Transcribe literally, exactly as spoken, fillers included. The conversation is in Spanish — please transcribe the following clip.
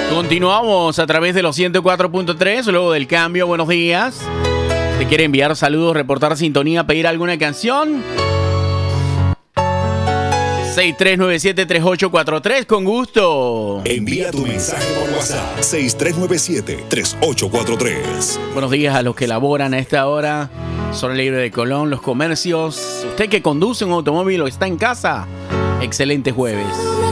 Continuamos a través de los ciento cuatro punto tres, luego del cambio. Buenos días. ¿Te quiere enviar saludos, reportar sintonía, pedir alguna canción? seis tres nueve siete, tres ocho cuatro tres, con gusto. Envía tu mensaje por WhatsApp, seis tres nueve siete, tres ocho cuatro tres. Buenos días a los que laboran a esta hora. Zona Libre de Colón, los comercios. Usted que conduce un automóvil o está en casa, excelente jueves.